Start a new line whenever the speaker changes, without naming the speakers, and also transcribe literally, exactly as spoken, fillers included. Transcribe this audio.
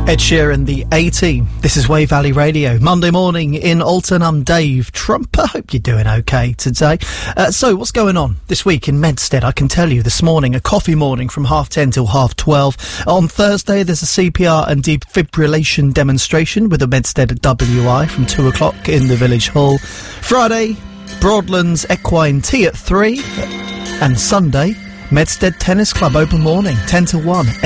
Ed Sheeran, the A-Team. This is Wave Valley Radio. Monday morning in Alton, I'm Dave Trump. I hope you're doing okay today. Uh, so, what's going on this week in Medstead? I can tell you this morning, a coffee morning from half ten till half twelve. On Thursday, there's a C P R and defibrillation demonstration with the Medstead W I from two o'clock in the Village Hall. Friday, Broadlands Equine Tea at three. And Sunday, Medstead Tennis Club open morning, ten to one.